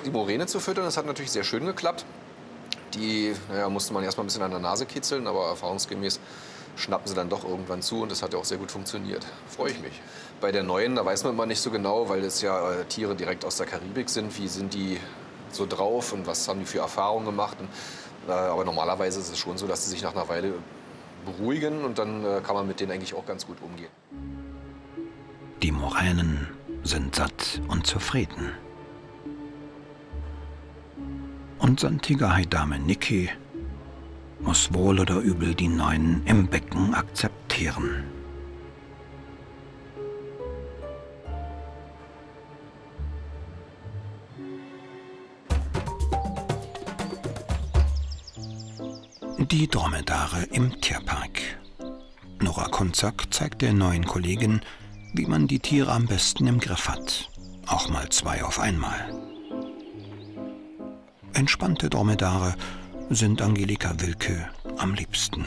die Moräne zu füttern. Das hat natürlich sehr schön geklappt. Die musste man erst mal ein bisschen an der Nase kitzeln, aber erfahrungsgemäß schnappen sie dann doch irgendwann zu und das hat ja auch sehr gut funktioniert. Freue ich mich. Bei der neuen, da weiß man immer nicht so genau, weil es ja Tiere direkt aus der Karibik sind. Wie sind die so drauf und was haben die für Erfahrungen gemacht? Aber normalerweise ist es schon so, dass sie sich nach einer Weile beruhigen und dann kann man mit denen eigentlich auch ganz gut umgehen. Die Moränen sind satt und zufrieden. Unser Tigerhai-Dame Niki muss wohl oder übel die Neuen im Becken akzeptieren. Die Dromedare im Tierpark. Nora Kunzak zeigt der neuen Kollegin, wie man die Tiere am besten im Griff hat. Auch mal 2 auf einmal. Entspannte Dromedare sind Angelika Wilke am liebsten.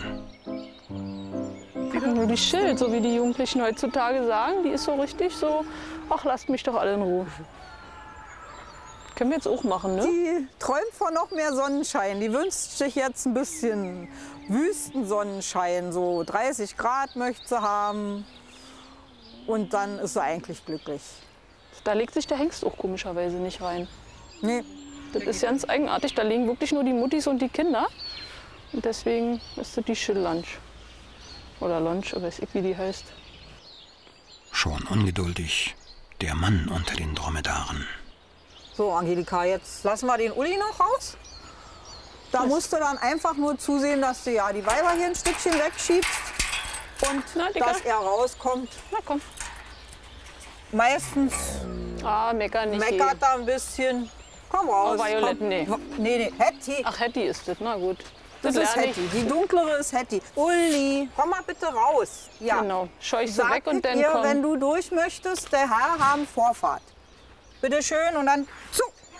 Nur die chillt, so wie die Jugendlichen heutzutage sagen. Die ist so richtig so, ach, lasst mich doch alle in Ruhe. Können wir jetzt auch machen, ne? Die träumt von noch mehr Sonnenschein. Die wünscht sich jetzt ein bisschen Wüstensonnenschein. So 30 Grad möchte sie haben. Und dann ist sie eigentlich glücklich. Da legt sich der Hengst auch komischerweise nicht rein. Nee. Das ist ganz eigenartig. Da liegen wirklich nur die Muttis und die Kinder. Und deswegen ist das die Chill-Lunch. Oder Lunch, weiß ich, wie die heißt. Schon ungeduldig der Mann unter den Dromedaren. So, Angelika, jetzt lassen wir den Uli noch raus. Da musst du dann einfach nur zusehen, dass du ja die Weiber hier ein Stückchen wegschiebst und dass er rauskommt. Na komm. Meistens meckern nicht. Meckert er ein bisschen. Komm raus. Oh, Violett, komm. nee. Nee, Hetty. Ach, Hetty ist das, na gut. Das ist Hetty. Die dunklere ist Hetty. Uli, komm mal bitte raus. Ja. Genau, scheuch sie weg und dann ihr, komm. wenn du durch möchtest, der Herr haben Vorfahrt. Bitte schön und dann zu.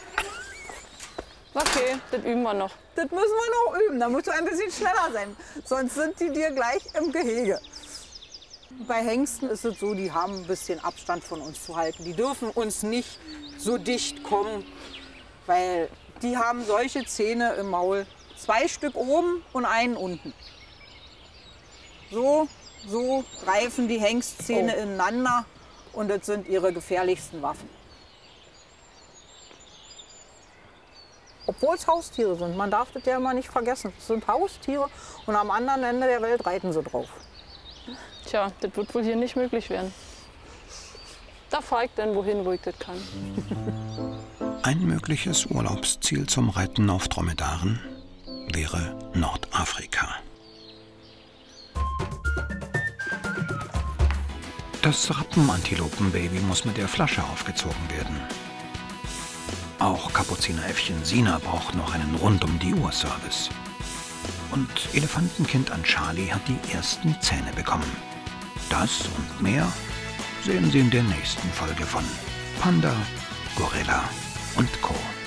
Okay, das üben wir noch. Das müssen wir noch üben, da musst du ein bisschen schneller sein. Sonst sind die dir gleich im Gehege. Bei Hengsten ist es so, die haben ein bisschen Abstand von uns zu halten. Die dürfen uns nicht so dicht kommen, weil die haben solche Zähne im Maul. 2 Stück oben und einen unten. So greifen die Hengstzähne ineinander und das sind ihre gefährlichsten Waffen. Obwohl es Haustiere sind, man darf das ja immer nicht vergessen. Es sind Haustiere und am anderen Ende der Welt reiten sie drauf. Tja, das wird wohl hier nicht möglich werden. Da fahre ich dann wohin, wo ich das kann. Ein mögliches Urlaubsziel zum Reiten auf Dromedaren wäre Nordafrika. Das Rappenantilopenbaby muss mit der Flasche aufgezogen werden. Auch Kapuzineräffchen Sina braucht noch einen Rund-um-die-Uhr-Service. Und Elefantenkind Anchali hat die ersten Zähne bekommen. Das und mehr sehen Sie in der nächsten Folge von Panda, Gorilla und Co.